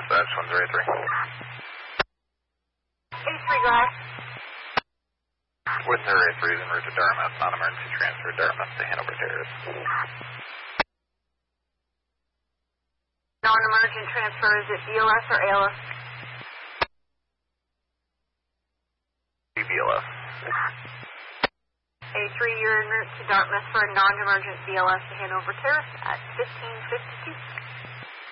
Dispatch 103. A3, go ahead. With her A3 en route to Dartmouth, non-emergency transfer Dartmouth to Hanover Terrace. Non-emergent transfer, is it BLS or ALS? BLS. A3, you're en route to Dartmouth for a non-emergent BLS to Hanover Terrace at 1552.